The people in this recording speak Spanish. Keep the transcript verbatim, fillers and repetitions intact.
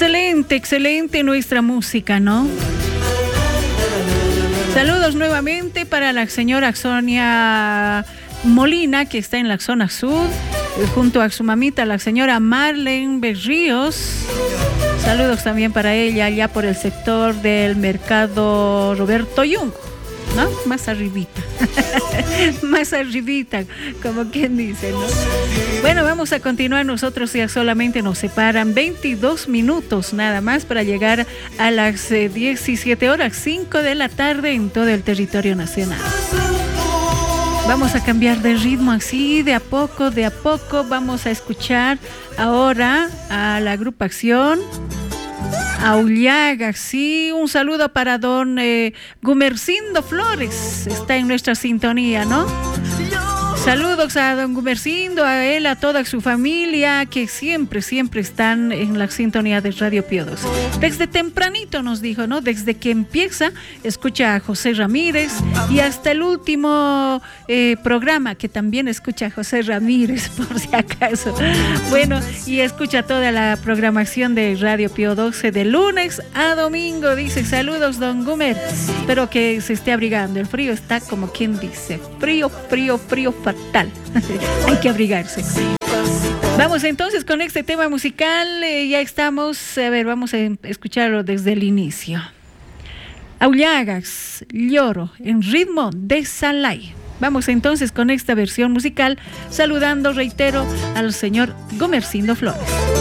Excelente, excelente nuestra música, ¿no? Saludos nuevamente para la señora Sonia Molina, que está en la zona sur, junto a su mamita, la señora Marlene Berríos. Saludos también para ella, allá por el sector del mercado Roberto Yung, ¿no? Más arribita. Más arribita, como quien dice, ¿no? Bueno, vamos a continuar. Nosotros ya solamente nos separan veintidós minutos nada más para llegar a las eh, diecisiete horas, cinco de la tarde en todo el territorio nacional. Vamos a cambiar de ritmo así, de a poco, de a poco. Vamos a escuchar ahora a la agrupación Aullaga, sí, un saludo para don eh, Gumercindo Flores, está en nuestra sintonía, ¿no? Saludos a don Gumercindo, a él, a toda su familia, que siempre, siempre están en la sintonía de Radio Pío doce. Desde tempranito nos dijo, ¿no? Desde que empieza, escucha a José Ramírez y hasta el último eh, programa, que también escucha a José Ramírez, por si acaso. Bueno, y escucha toda la programación de Radio Pío doce de lunes a domingo. Dice, saludos, don Gumer. Espero que se esté abrigando. El frío está como quien dice, frío, frío, frío, fatal. Hay que abrigarse. Vamos entonces con este tema musical. Eh, ya estamos, a ver, vamos a escucharlo desde el inicio. Aullagas, Lloro, en ritmo de Salay. Vamos entonces con esta versión musical, saludando, reitero, al señor Gumercindo Flores.